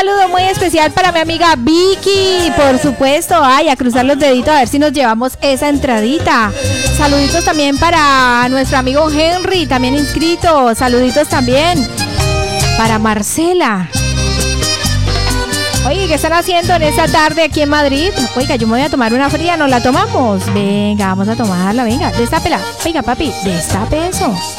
saludo muy especial para mi amiga Vicky, por supuesto. Ay, a cruzar los deditos a ver si nos llevamos esa entradita. Saluditos también para nuestro amigo Henry, también inscrito. Saluditos también para Marcela. Oye, ¿qué están haciendo en esta tarde aquí en Madrid? Oiga, yo me voy a tomar una fría, ¿nos la tomamos? Venga, vamos a tomarla, venga, destápela. Oiga, papi, destape eso.